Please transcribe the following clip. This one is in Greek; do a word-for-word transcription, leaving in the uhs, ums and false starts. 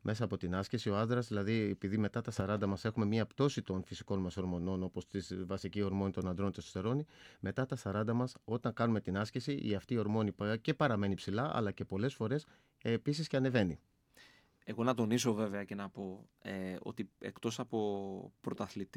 μέσα από την άσκηση. Ο άντρας, δηλαδή, επειδή μετά τα σαράντα μας έχουμε μία πτώση των φυσικών μας ορμονών, όπως τη βασική ορμόνη των ανδρών, τεστοστερόνη, μετά τα σαράντα μας, όταν κάνουμε την άσκηση, η αυτή η ορμόνη και παραμένει ψηλά, αλλά και πολλές φορές ε, επίσης και ανεβαίνει. Εγώ να τονίσω βέβαια και να πω ε, ότι εκτός από πρωταθλητή